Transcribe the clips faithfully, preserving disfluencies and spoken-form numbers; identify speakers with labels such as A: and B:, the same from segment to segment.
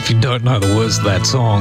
A: If you don't know the words of that song,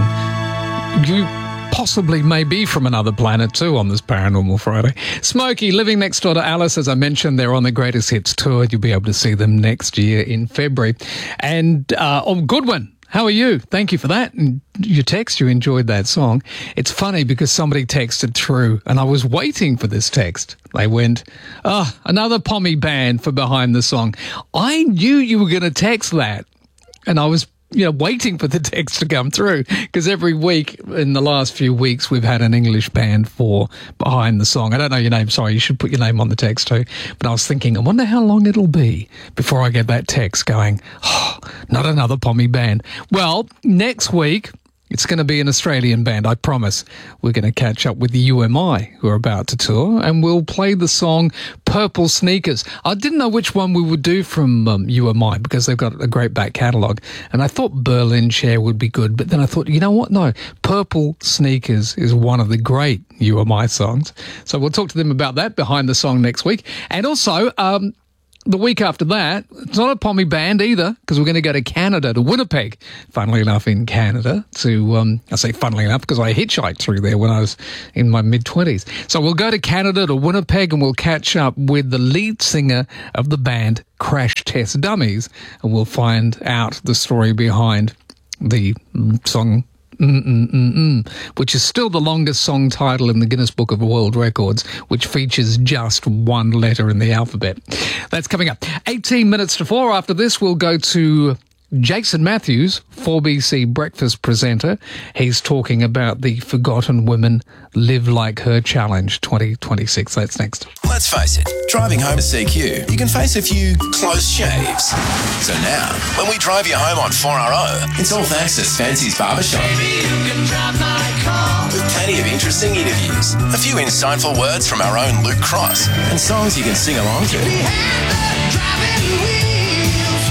A: you possibly may be from another planet too on this Paranormal Friday. Smokey, living next door to Alice, as I mentioned, they're on the Greatest Hits tour. You'll be able to see them next year in February. And uh, oh, Goodwin, how are you? Thank you for that. And your text, you enjoyed that song. It's funny because somebody texted through and I was waiting for this text. They went, oh, another Pommy band for behind the song. I knew you were going to text that. And I was you know, waiting for the text to come through because every week in the last few weeks we've had an English band for behind the song. I don't know your name. Sorry, you should put your name on the text too. But I was thinking, I wonder how long it'll be before I get that text going, oh, not another Pommy band. Well, next week, it's going to be an Australian band, I promise. We're going to catch up with the U M I, who are about to tour, and we'll play the song Purple Sneakers. I didn't know which one we would do from um, U M I because they've got a great back catalogue, and I thought Berlin Chair would be good, but then I thought, you know what? No, Purple Sneakers is one of the great U M I songs. So we'll talk to them about that behind the song next week. And also, um, the week after that, it's not a Pommy band either, because we're going to go to Canada, to Winnipeg, funnily enough, in Canada, to, um, I say funnily enough, because I hitchhiked through there when I was in my mid-twenties. So we'll go to Canada, to Winnipeg, and we'll catch up with the lead singer of the band Crash Test Dummies, and we'll find out the story behind the song Mm-mm-mm-mm, which is still the longest song title in the Guinness Book of World Records, which features just one letter in the alphabet. That's coming up. eighteen minutes to four. After this, we'll go to Jason Matthews, four B C breakfast presenter. He's talking about the Forgotten Women Live Like Her Challenge twenty twenty-six. That's next.
B: Let's face it, driving home to C Q, you can face a few close shaves. So now, when we drive you home on four R O, it's all thanks to Spency's Barbershop. Baby, you can drive my car. With plenty of interesting interviews, a few insightful words from our own Luke Cross, and songs you can sing along to. We have the driving wheels.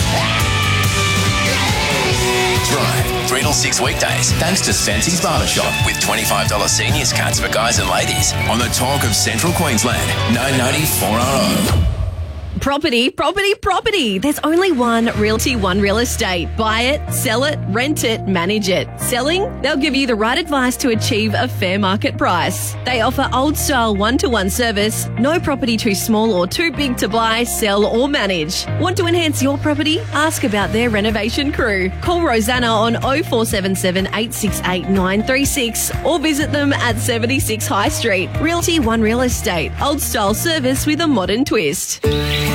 B: Drive three till six weekdays thanks to Spency's Barbershop with twenty-five dollars seniors cuts for guys and ladies on the Talk of Central Queensland, nine ninety four R O.
C: Property, property, property. There's only one Realty One Real Estate. Buy it, sell it, rent it, manage it. Selling? They'll give you the right advice to achieve a fair market price. They offer old-style one-to-one service. No property too small or too big to buy, sell or manage. Want to enhance your property? Ask about their renovation crew. Call Rosanna on oh four seven seven, eight six eight, nine three six or visit them at seventy-six High Street. Realty One Real Estate. Old-style service with a modern twist.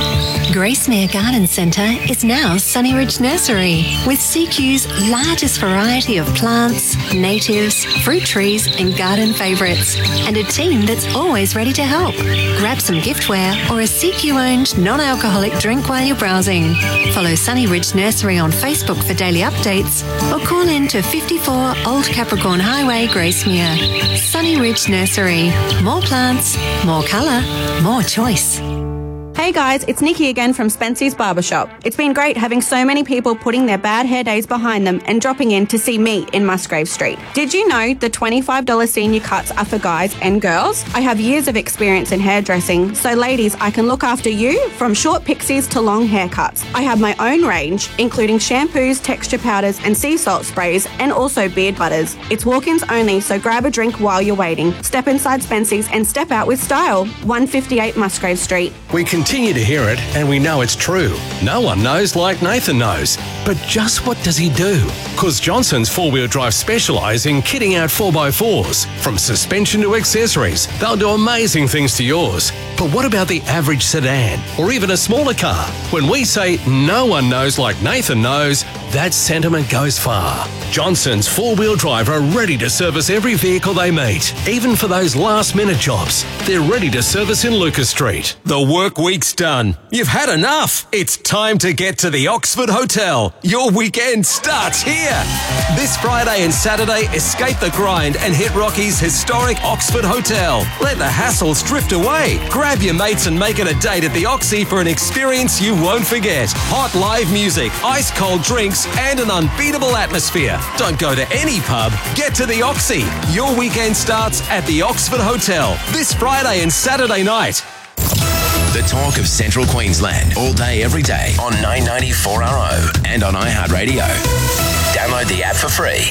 D: Gracemere Garden Centre is now Sunny Ridge Nursery, with C Q's largest variety of plants, natives, fruit trees and garden favourites, and a team that's always ready to help. Grab some giftware or a C Q-owned non-alcoholic drink while you're browsing. Follow Sunny Ridge Nursery on Facebook for daily updates or call in to fifty-four Old Capricorn Highway, Gracemere. Sunny Ridge Nursery. More plants, more colour, more choice.
E: Hey guys, it's Nikki again from Spency's Barbershop. It's been great having so many people putting their bad hair days behind them and dropping in to see me in Musgrave Street. Did you know the twenty-five dollars senior cuts are for guys and girls? I have years of experience in hairdressing, so ladies, I can look after you from short pixies to long haircuts. I have my own range, including shampoos, texture powders and sea salt sprays, and also beard butters. It's walk-ins only, so grab a drink while you're waiting. Step inside Spency's and step out with style. one fifty-eight Musgrave Street.
F: We continue to hear it, and we know it's true. No one knows like Nathan knows. But just what does he do? Because Johnson's four-wheel drive specialise in kitting out four by fours. From suspension to accessories, they'll do amazing things to yours. But what about the average sedan, or even a smaller car? When we say no one knows like Nathan knows, that sentiment goes far. Johnson's four-wheel drive are ready to service every vehicle they meet, even for those last-minute jobs. They're ready to service in Lucas Street.
G: The work week's done. You've had enough. It's time to get to the Oxford Hotel. Your weekend starts here. This Friday and Saturday, escape the grind and hit Rocky's historic Oxford Hotel. Let the hassles drift away. Grab your mates and make it a date at the Oxy for an experience you won't forget. Hot live music, ice-cold drinks, and an unbeatable atmosphere. Don't go to any pub. Get to the Oxy. Your weekend starts at the Oxford Hotel this Friday and Saturday night.
B: The Talk of Central Queensland, all day, every day on nine ninety four R O and on iHeartRadio. Download the app for free.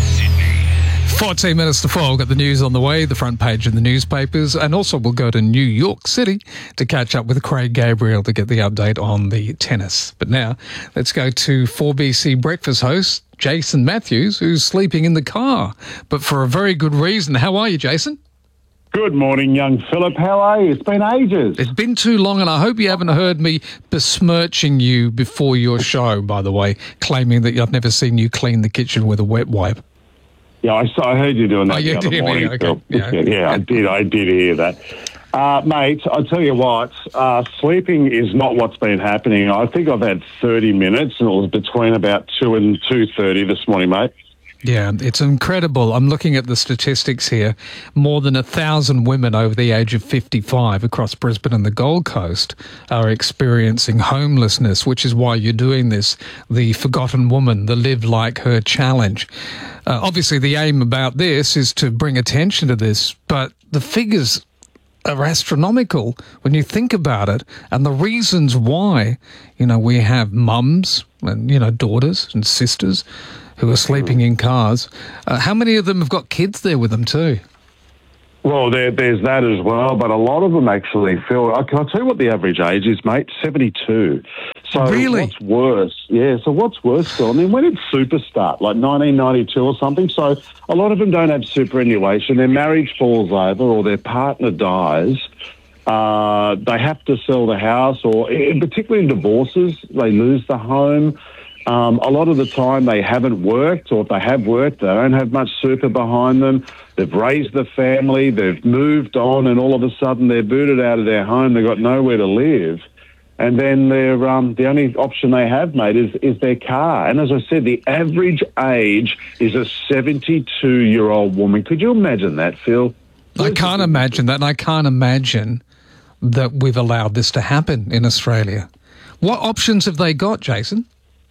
A: fourteen minutes to four. We've got the news on the way, the front page of the newspapers, and also we'll go to New York City to catch up with Craig Gabriel to get the update on the tennis. But now, let's go to four B C breakfast host Jason Matthews, who's sleeping in the car, but for a very good reason. How are you, Jason?
H: Good morning, young Philip. How are you? It's been ages.
A: It's been too long, and I hope you haven't heard me besmirching you before your show, by the way, claiming that I've never seen you clean the kitchen with a wet wipe.
H: Yeah, I saw, I heard you doing that
A: oh, you
H: the other
A: did,
H: morning.
A: Okay.
H: Phil.
A: Yeah.
H: Yeah, yeah, I did. I did hear that. Uh, mate, I'll tell you what, uh, sleeping is not what's been happening. I think I've had thirty minutes, and it was between about two and two thirty this morning, mate.
A: Yeah, it's incredible. I'm looking at the statistics here. More than a thousand women over the age of fifty-five across Brisbane and the Gold Coast are experiencing homelessness, which is why you're doing this, the Forgotten Woman, the Live Like Her challenge. Uh, obviously, the aim about this is to bring attention to this, but the figures are astronomical when you think about it, and the reasons why, you know, we have mums and, you know, daughters and sisters who are sleeping in cars. Uh, how many of them have got kids there with them too?
H: Well, there, there's that as well, but a lot of them actually feel... I can I tell you what the average age is, mate? seventy-two. So
A: really?
H: What's worse? Yeah, so what's worse, Phil? I mean, when did Super start? Like nineteen ninety-two or something? So a lot of them don't have superannuation. Their marriage falls over or their partner dies. Uh, they have to sell the house, or particularly in divorces, they lose the home. Um, a lot of the time they haven't worked, or if they have worked, they don't have much super behind them. They've raised the family, they've moved on, and all of a sudden they're booted out of their home. They've got nowhere to live. And then they're, um, the only option they have, mate, is, is their car. And as I said, the average age is a seventy-two-year-old woman. Could you imagine that, Phil?
A: I can't imagine that, and I can't imagine that we've allowed this to happen in Australia. What options have they got, Jason?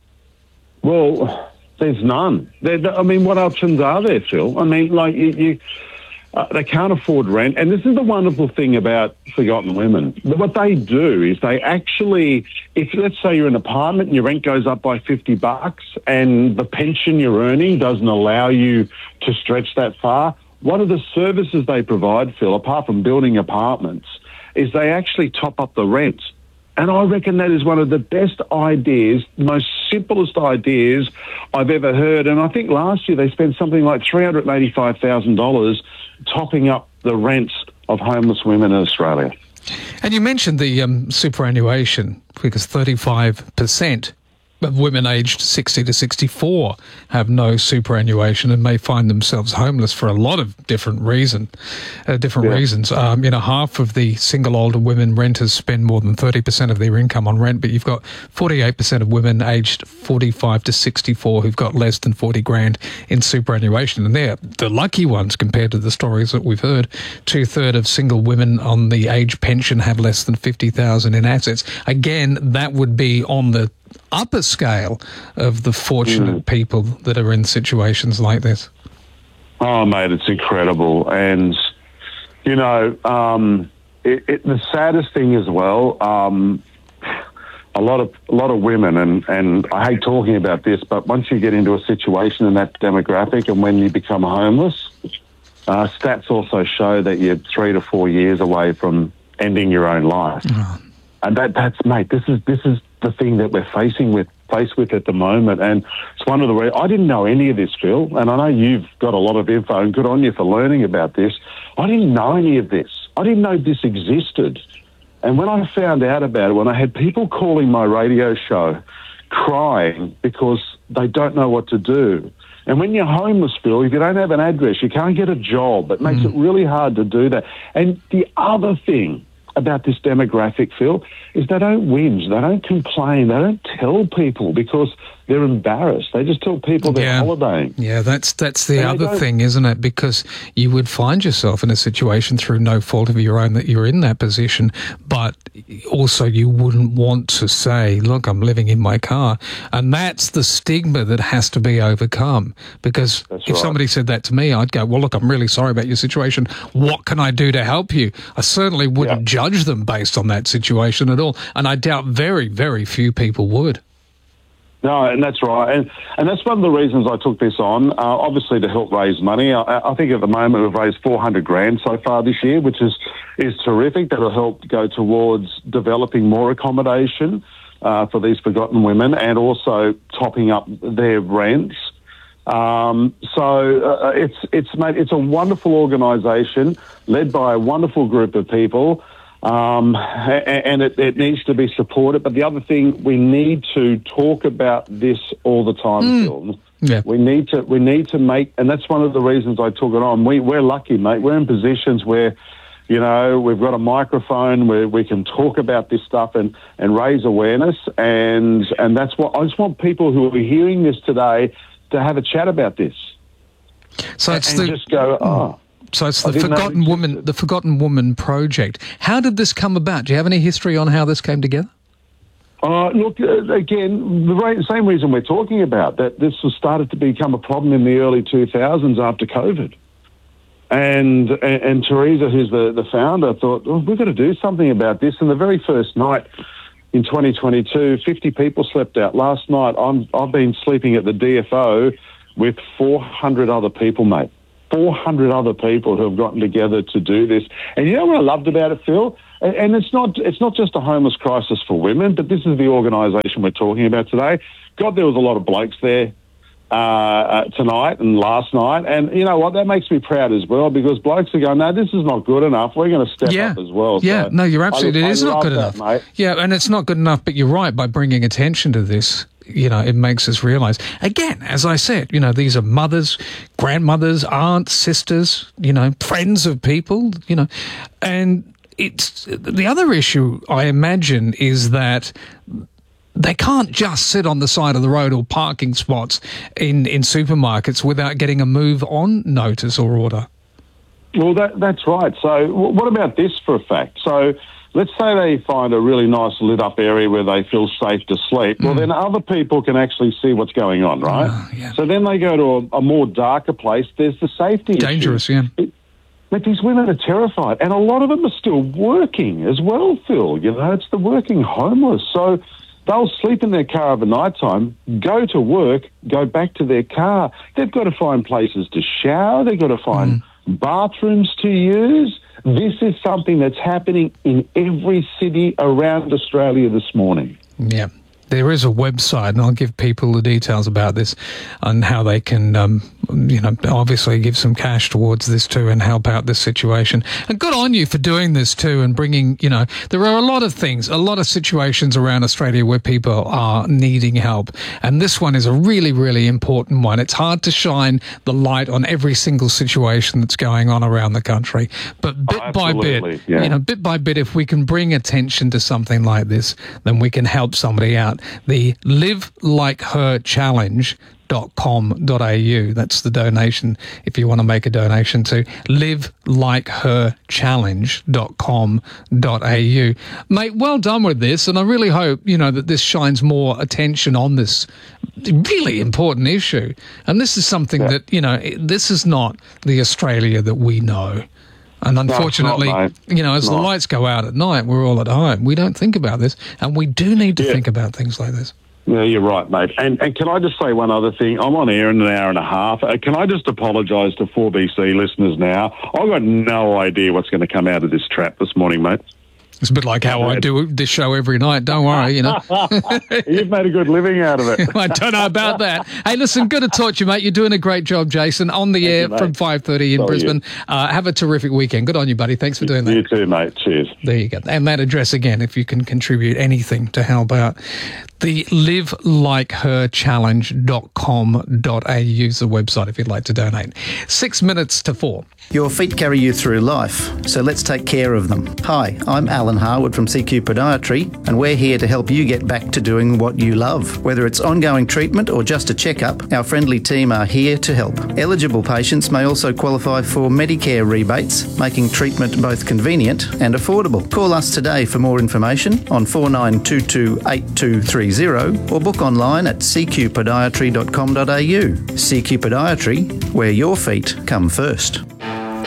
H: Well, there's none. There, I mean, what options are there, Phil? I mean, like, you, you uh, they can't afford rent. And this is the wonderful thing about Forgotten Women. What they do is they actually, if let's say you're in an apartment and your rent goes up by fifty bucks and the pension you're earning doesn't allow you to stretch that far, one of the services they provide, Phil, apart from building apartments, is they actually top up the rent. And I reckon that is one of the best ideas, most simplest ideas I've ever heard. And I think last year they spent something like three hundred eighty-five thousand dollars topping up the rents of homeless women in Australia.
A: And you mentioned the um, superannuation, because thirty-five percent of women aged sixty to sixty-four have no superannuation and may find themselves homeless for a lot of different reason, uh, different yeah. reasons. Um, you know, half of the single older women renters spend more than thirty percent of their income on rent, but you've got forty-eight percent of women aged forty-five to sixty-four who've got less than forty grand in superannuation. And they're the lucky ones compared to the stories that we've heard. Two-thirds of single women on the age pension have less than fifty thousand in assets. Again, that would be on the upper scale of the fortunate mm. people that are in situations like this.
H: Oh, mate, it's incredible. And, you know, um, it, it, the saddest thing as well, um, a lot of a lot of women, and, and I hate talking about this, but once you get into a situation in that demographic and when you become homeless, uh, stats also show that you're three to four years away from ending your own life. Oh. And that that's, mate, this is this is the thing that we're facing with faced with at the moment, and it's one of the ways I didn't know any of this, Phil, and I know you've got a lot of info, and good on you for learning about this. I didn't know any of this. I didn't know this existed, and when I found out about it, when I had people calling my radio show crying because they don't know what to do. And when you're homeless, Phil, if you don't have an address, you can't get a job. It makes mm. it really hard to do that. And the other thing about this demographic, Phil, is they don't whinge, they don't complain, they don't tell people because they're embarrassed. They just tell people they're
A: yeah.
H: holidaying.
A: Yeah, that's that's the
H: and
A: other thing, isn't it? Because you would find yourself in a situation through no fault of your own that you're in that position, but also you wouldn't want to say, look, I'm living in my car. And that's the stigma that has to be overcome. Because
H: that's
A: if
H: right.
A: somebody said that to me, I'd go, well, look, I'm really sorry about your situation. What can I do to help you? I certainly wouldn't yeah. judge them based on that situation at all. And I doubt very, very few people would.
H: No, and that's right. And and that's one of the reasons I took this on, uh, obviously to help raise money. I, I think at the moment we've raised four hundred grand so far this year, which is, is terrific. That'll help go towards developing more accommodation uh, for these forgotten women and also topping up their rents. Um, so uh, it's, it's, mate, it's a wonderful organisation led by a wonderful group of people. Um, and it, it needs to be supported. But the other thing, we need to talk about this all the time, mm. Phil.
A: Yeah.
H: We need to we need to make, and that's one of the reasons I took it on. We, we're lucky, mate. We're in positions where, you know, we've got a microphone where we can talk about this stuff and, and raise awareness. And, and that's what I just want people who are hearing this today to have a chat about this.
A: So it's
H: and
A: the,
H: just go, oh.
A: So it's the Forgotten Woman, the Forgotten Woman Project. How did this come about? Do you have any history on how this came together?
H: Uh, look, uh, again, the ra- same reason we're talking about, that this was started to become a problem in the early two thousands after COVID. And and, and Teresa, who's the, the founder, thought, well, we've got to do something about this. And the very first night in twenty twenty-two, fifty people slept out. Last night, I'm, I've been sleeping at the D F O with four hundred other people, mate. four hundred other people who have gotten together to do this. And you know what I loved about it, Phil? And, and it's not it's not just a homeless crisis for women, but this is the organisation we're talking about today. God, there was a lot of blokes there uh, uh, tonight and last night. And you know what? That makes me proud as well, because blokes are going, no, this is not good enough. We're going to step
A: yeah.
H: up as well.
A: Yeah,
H: so
A: no, you're absolutely,
H: I,
A: it is
H: I
A: not good
H: that,
A: enough.
H: Mate.
A: Yeah, and it's not good enough, but you're right, by bringing attention to this, you know, it makes us realise. Again, as I said, you know, these are mothers, grandmothers, aunts, sisters, you know, friends of people, you know. And it's the other issue, I imagine, is that they can't just sit on the side of the road or parking spots in, in supermarkets without getting a move on notice or order.
H: Well, that, that's right. So what about this for a fact? So let's say they find a really nice lit-up area where they feel safe to sleep. Mm. Well, then other people can actually see what's going on, right?
A: Oh, yeah.
H: So then they go to a, a more darker place. There's the safety
A: Dangerous,
H: issue.
A: yeah.
H: It, but these women are terrified. And a lot of them are still working as well, Phil. You know, it's the working homeless. So they'll sleep in their car over night time, go to work, go back to their car. They've got to find places to shower. They've got to find mm. bathrooms to use. This is something that's happening in every city around Australia this morning.
A: Yeah. There is a website, and I'll give people the details about this and how they can, um, you know, obviously give some cash towards this too and help out this situation. And good on you for doing this too and bringing, you know, there are a lot of things, a lot of situations around Australia where people are needing help. And this one is a really, really important one. It's hard to shine the light on every single situation that's going on around the country. But bit
H: oh,
A: by bit,
H: yeah.
A: you know, bit by bit, if we can bring attention to something like this, then we can help somebody out. The Live Like Her Challenge dot com dot a u. That's the donation if you want to make a donation to Live Like Her Challenge dot com dot a u. Mate, well done with this, and I really hope, you know, that this shines more attention on this really important issue. And this is something yeah. that, you know, this is not the Australia that we know. And unfortunately,
H: no, not,
A: you know, as
H: not.
A: the lights go out at night, we're all at home. We don't think about this, and we do need to yeah. think about things like this.
H: Yeah, you're right, mate. And, and can I just say one other thing? I'm on air in an hour and a half. Uh, can I just apologise to four B C listeners now? I've got no idea what's going to come out of this trap this morning, mate.
A: It's a bit like how I do this show every night. Don't worry, you know.
H: You've made a good living out of it.
A: I don't know about that. Hey, listen, good to talk to you, mate. You're doing a great job, Jason, on the
H: Thank
A: air
H: you,
A: from five thirty in so Brisbane. Uh, have a terrific weekend. Good on you, buddy. Thanks for doing that.
H: You too, mate. Cheers.
A: There you go. And that address again, if you can contribute anything to help out. The Live Like Her Challenge dot com dot a u is the website if you'd like to donate. Six minutes to four.
I: Your feet carry you through life, so let's take care of them. Hi, I'm Alan Harwood from C Q Podiatry, and we're here to help you get back to doing what you love. Whether it's ongoing treatment or just a checkup, our friendly team are here to help. Eligible patients may also qualify for Medicare rebates, making treatment both convenient and affordable. Call us today for more information on four nine two two eight two three zero or book online at c q podiatry dot com dot a u. C Q Podiatry, where your feet come first.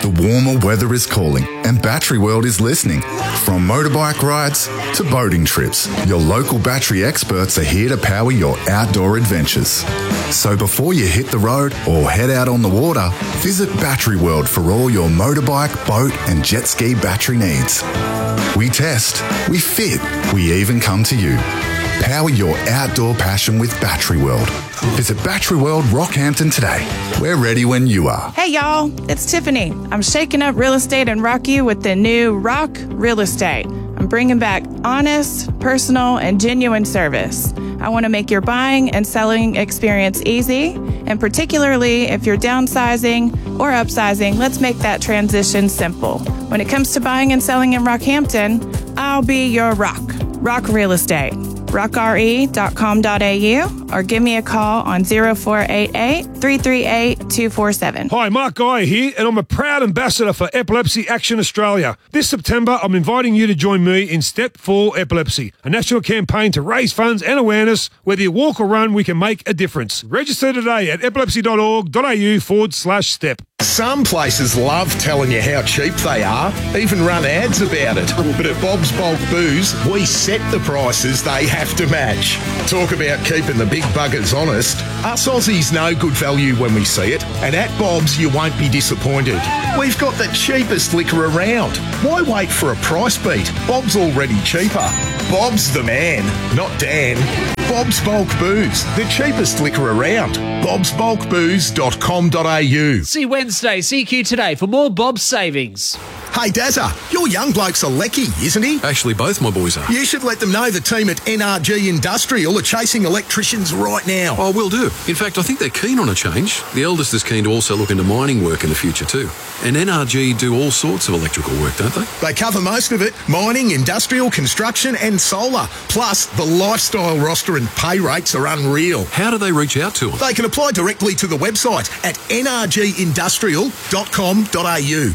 J: The warmer weather is calling and Battery World is listening. From motorbike rides to boating trips, your local battery experts are here to power your outdoor adventures. So before you hit the road or head out on the water, visit Battery World for all your motorbike, boat and jet ski battery needs. We test, we fit, we even come to you. Power your outdoor passion with Battery World. Visit Battery World Rockhampton today. We're ready when you are.
K: Hey y'all, it's Tiffany. I'm shaking up real estate and rock you with the new Rock Real Estate. I'm bringing back honest, personal, and genuine service. I want to make your buying and selling experience easy, and particularly if you're downsizing or upsizing, let's make that transition simple. When it comes to buying and selling in Rockhampton, I'll be your rock. Rock Real Estate. rock r e dot com dot a u or give me a call on zero four eight eight, three three eight, two four seven.
L: Hi, Mark Geyer here, and I'm a proud ambassador for Epilepsy Action Australia. This September, I'm inviting you to join me in Step for Epilepsy, a national campaign to raise funds and awareness. Whether you walk or run, we can make a difference. Register today at epilepsy dot org dot a u forward slash step.
M: Some places love telling you how cheap they are, even run ads about it. But at Bob's Bulk Booze, we set the prices they have to match. Talk about keeping the big buggers honest. Us Aussies know good value when we see it, and at Bob's you won't be disappointed. We've got the cheapest liquor around. Why wait for a price beat? Bob's already cheaper. Bob's the man, not Dan. Bob's Bulk Booze, the cheapest liquor around. bobs bulk booze dot com dot a u.
N: See Wednesday, C Q today for more Bob's savings.
M: Hey Dazza, your young bloke's a lecky, isn't he?
O: Actually, both my boys are.
M: You should let them know the team at N R G Industrial are chasing electricians right now.
O: Oh, will do. In fact, I think they're keen on a change. The eldest is keen to also look into mining work in the future too. And N R G do all sorts of electrical work, don't they?
M: They cover most of it. Mining, industrial, construction and solar. Plus, the lifestyle roster and pay rates are unreal.
O: How do they reach out to them?
M: They can apply directly to the website at n r g industrial dot com dot a u.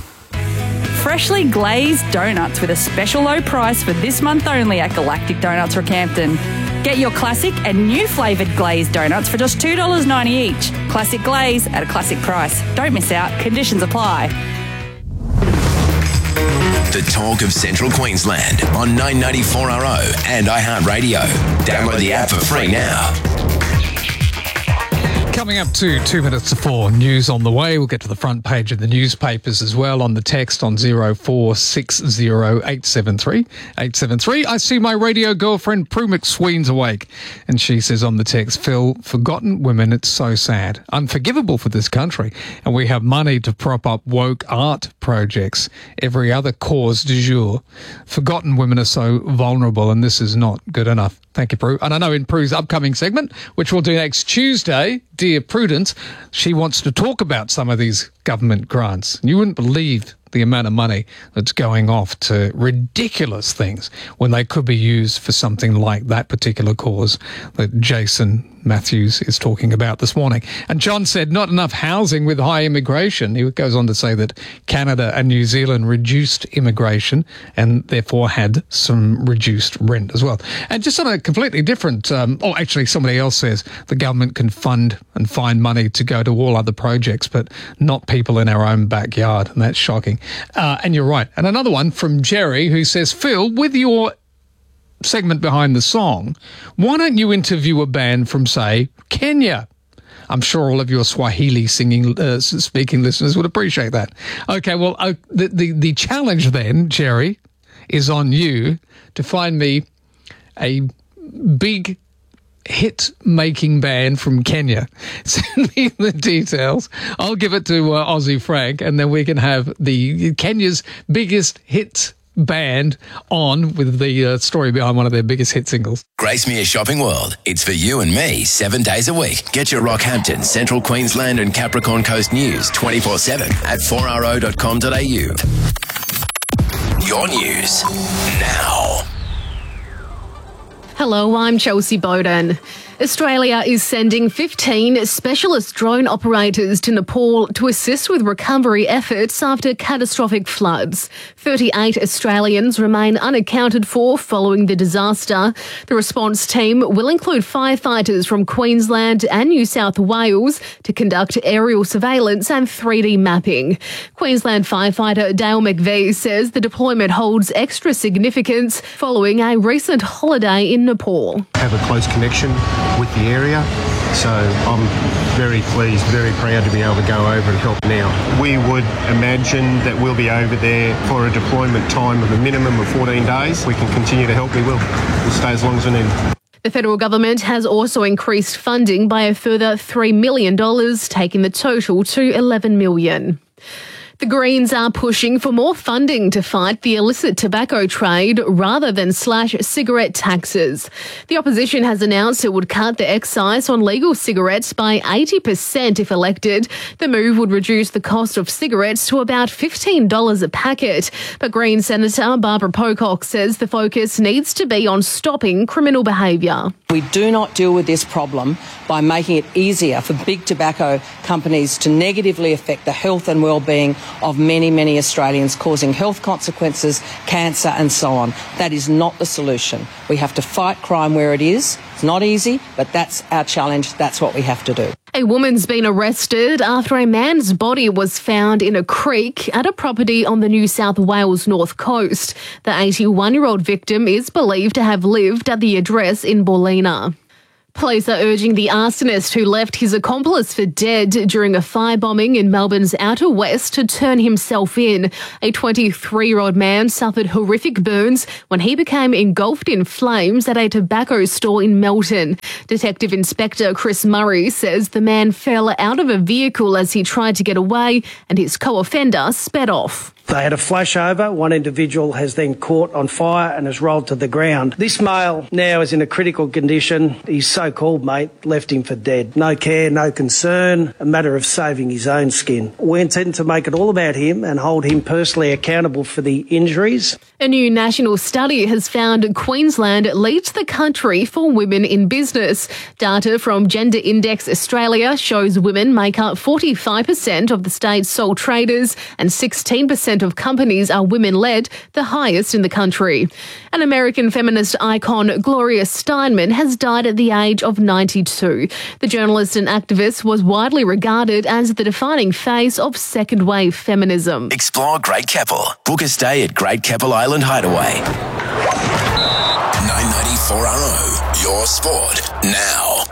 P: Freshly glazed donuts with a special low price for this month only at Galactic Donuts Rockhampton. Get your classic and new flavoured glazed donuts for just two dollars ninety each. Classic glaze at a classic price. Don't miss out. Conditions apply.
B: The talk of Central Queensland on nine ninety-four R O and iHeartRadio. Download the app for free now.
A: Coming up to two minutes to four, news on the way. We'll get to the front page of the newspapers as well on the text on zero four six zero eight seven three eight seven three. I see my radio girlfriend Prue McSween's awake. And she says on the text, Phil, forgotten women, it's so sad. Unforgivable for this country. And we have money to prop up woke art projects. Every other cause du jour. Forgotten women are so vulnerable and this is not good enough. Thank you, Prue. And I know in Prue's upcoming segment, which we'll do next Tuesday, Dear Prudence, she wants to talk about some of these government grants. You wouldn't believe the amount of money that's going off to ridiculous things when they could be used for something like that particular cause that Jason Matthews is talking about this morning. And John said not enough housing with high immigration. He goes on to say that Canada and New Zealand reduced immigration and therefore had some reduced rent as well. And just on a completely different, um, oh, actually somebody else says the government can fund and find money to go to all other projects, but not people in our own backyard. And that's shocking. Uh, and you're right. And another one from Jerry who says, Phil, with your segment behind the song, why don't you interview a band from, say, Kenya? I'm sure all of your Swahili singing, uh, speaking listeners would appreciate that. Okay, well, uh, the, the, the challenge then, Jerry, is on you to find me a big hit-making band from Kenya. Send me the details. I'll give it to uh, Aussie Frank, and then we can have the Kenya's biggest hit band on with the uh, story behind one of their biggest hit singles.
B: Gracemere Shopping World. It's for you and me seven days a week. Get your Rockhampton, Central Queensland and Capricorn Coast news twenty-four seven at four r o dot com dot a u. Your news now.
C: Hello, I'm Chelsea Bowden. Australia is sending fifteen specialist drone operators to Nepal to assist with recovery efforts after catastrophic floods. thirty-eight Australians remain unaccounted for following the disaster. The response team will include firefighters from Queensland and New South Wales to conduct aerial surveillance and three D mapping. Queensland firefighter Dale McVie says the deployment holds extra significance following a recent holiday in Nepal.
Q: Have a close connection with the area, so I'm very pleased, very proud to be able to go over and help now. We would imagine that we'll be over there for a deployment time of a minimum of fourteen days. We can continue to help, we will. We'll stay as long as we need.
C: The federal government has also increased funding by a further three million dollars, taking the total to eleven million dollars. The Greens are pushing for more funding to fight the illicit tobacco trade rather than slash cigarette taxes. The opposition has announced it would cut the excise on legal cigarettes by eighty percent if elected. The move would reduce the cost of cigarettes to about fifteen dollars a packet. But Green Senator Barbara Pocock says the focus needs to be on stopping criminal behaviour.
R: We do not deal with this problem by making it easier for big tobacco companies to negatively affect the health and well-being of many, many Australians, causing health consequences, cancer and so on. That is not the solution. We have to fight crime where it is. It's not easy, but that's our challenge. That's what we have to do.
C: A woman's been arrested after a man's body was found in a creek at a property on the New South Wales north coast. The eighty-one-year-old victim is believed to have lived at the address in Ballina. Police are urging the arsonist who left his accomplice for dead during a firebombing in Melbourne's Outer West to turn himself in. A twenty-three-year-old man suffered horrific burns when he became engulfed in flames at a tobacco store in Melton. Detective Inspector Chris Murray says the man fell out of a vehicle as he tried to get away and his co-offender sped off.
S: They had a flashover. One individual has then caught on fire and has rolled to the ground. This male now is in a critical condition. His so-called mate left him for dead. No care, no concern, a matter of saving his own skin. We intend to make it all about him and hold him personally accountable for the injuries.
C: A new national study has found Queensland leads the country for women in business. Data from Gender Index Australia shows women make up forty-five percent of the state's sole traders and sixteen percent of companies are women-led, the highest in the country. An American feminist icon, Gloria Steinem, has died at the age of ninety-two. The journalist and activist was widely regarded as the defining face of second-wave feminism.
B: Explore Great Keppel. Book a stay at Great Keppel Island Hideaway. nine ninety-four R O, your sport now.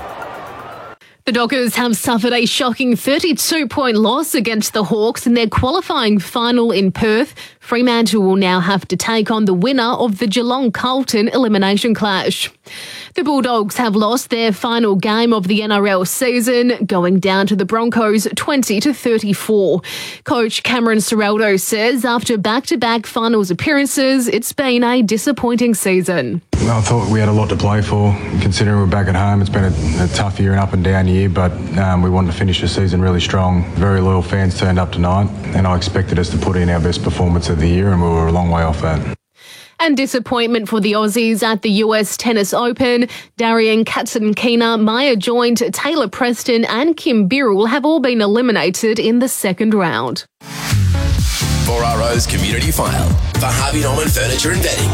C: The Dockers have suffered a shocking thirty-two point loss against the Hawks in their qualifying final in Perth. Fremantle will now have to take on the winner of the Geelong-Carlton elimination clash. The Bulldogs have lost their final game of the N R L season, going down to the Broncos twenty to thirty-four. Coach Cameron Ciraldo says after back-to-back finals appearances, it's been a disappointing season.
T: I thought we had a lot to play for, considering we're back at home. It's been a, a tough year and up and down year, but um, we wanted to finish the season really strong. Very loyal fans turned up tonight, and I expected us to put in our best performance of the year, and we were a long way off that.
C: And disappointment for the Aussies at the U S Tennis Open. Darian Katsatkina, Maya Joint, Taylor Preston and Kim Birrell have all been eliminated in the second round.
B: four R O's Community File for Harvey Norman Furniture and Bedding.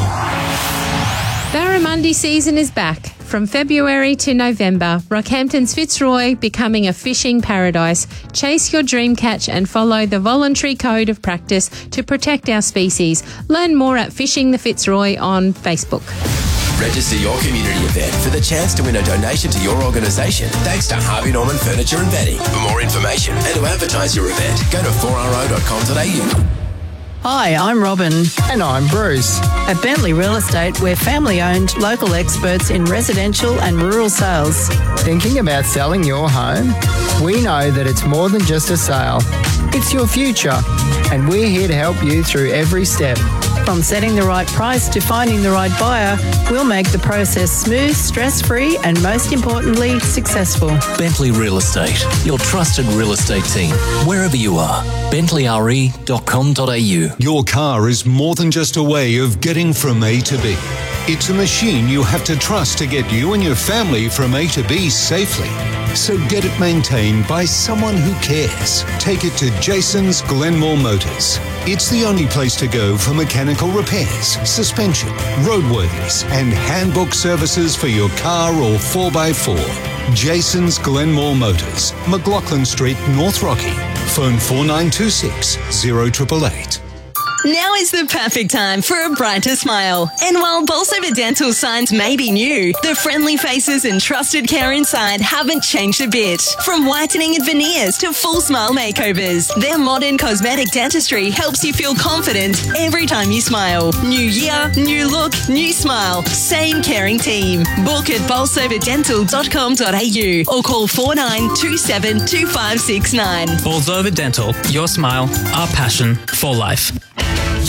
U: Barramundi season is back. From February to November, Rockhampton's Fitzroy becoming a fishing paradise. Chase your dream catch and follow the voluntary code of practice to protect our species. Learn more at Fishing the Fitzroy on Facebook.
B: Register your community event for the chance to win a donation to your organisation thanks to Harvey Norman Furniture and Bedding. For more information and to advertise your event, go to four r o dot com dot a u.
V: Hi, I'm Robin.
W: And I'm Bruce.
V: At Bentley Real Estate, we're family-owned, local experts in residential and rural sales.
W: Thinking about selling your home? We know that it's more than just a sale. It's your future, and we're here to help you through every step.
V: From setting the right price to finding the right buyer, we'll make the process smooth, stress-free, and most importantly, successful.
X: Bentley Real Estate, your trusted real estate team, wherever you are. bentley r e dot com dot a u.
Y: Your car is more than just a way of getting from A to B.
D: It's a machine you have to trust to get you and your family from A to B safely. So get it maintained by someone who cares. Take it to Jason's Glenmore Motors. It's the only place to go for mechanical repairs, suspension, roadworthies, and handbook services for your car or four by four. Jason's Glenmore Motors, McLaughlin Street, North Rocky. Phone four nine two six, zero eight eight eight.
E: Now is the perfect time for a brighter smile. And while Bolsover Dental signs may be new, the friendly faces and trusted care inside haven't changed a bit. From whitening and veneers to full smile makeovers, their modern cosmetic dentistry helps you feel confident every time you smile. New year, new look, new smile. Same caring team. Book at bolsover dental dot com dot a u or call four nine two seven two five six nine.
F: Bolsover Dental, your smile, our passion for life.